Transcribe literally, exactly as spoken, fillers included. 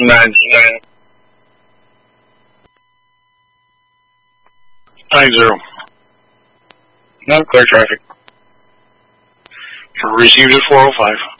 Nine. Nine. Nine zero. No, clear traffic. Received at four oh five.